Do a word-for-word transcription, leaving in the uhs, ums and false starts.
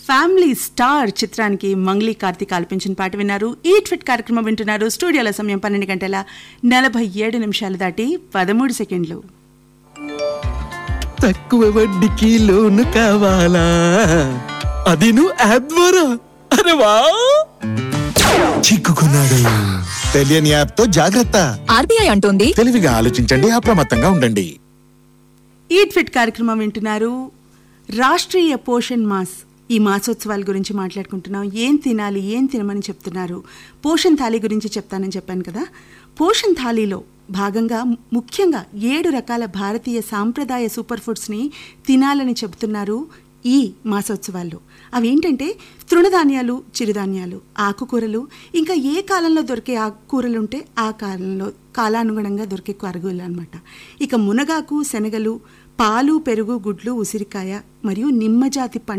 Family star చిత్రానికి మంగ్లీ కార్తీక్ ఆలపించిన పాట విన్నారు. ఈ ట్విట్ కార్యక్రమం వింటున్నారు. స్టూడియోల సమయం పన్నెండు గంటల నలభై ఏడు నిమిషాలు దాటి పదమూడు సెకండ్లు. తక్కువ వడ్డీకి లోను కావాలా, అది నువ్వు యాప్ ద్వారా? అరే వా, చిక్కుకున్నాడు. తెలియని యాప్ తో జాగ్రత్త. ఆర్బీఐ అంటోంది తెలివిగా ఆలోచించండి, అప్రమత్తంగా ఉండండి. ఈ ట్విట్ కార్యక్రమం వింటున్నారు. రాష్ట్రీయ పోషణ్ మాస్, ఈ మాసోత్సవాల గురించి మాట్లాడుకుంటున్నాం. ఏం తినాలి, ఏం తినమని చెప్తున్నారు. పోషణ్ థాలీ గురించి చెప్తానని చెప్పాను కదా. పోషణ్ థాలీలో భాగంగా ముఖ్యంగా ఏడు రకాల భారతీయ సాంప్రదాయ సూపర్ ఫుడ్స్ని తినాలని చెబుతున్నారు ఈ మాసోత్సవాల్లో. అవేంటంటే తృణధాన్యాలు, చిరుధాన్యాలు, ఆకుకూరలు, ఇంకా ఏ కాలంలో దొరికే ఆకుకూరలు ఉంటే ఆ కాలంలో కాలానుగుణంగా దొరికే కూరగాయలు అనమాట. ఇక మునగాకు, శనగలు, పాలు, పెరుగు, గుడ్లు, ఉసిరికాయ మరియు నిమ్మజాతి పండు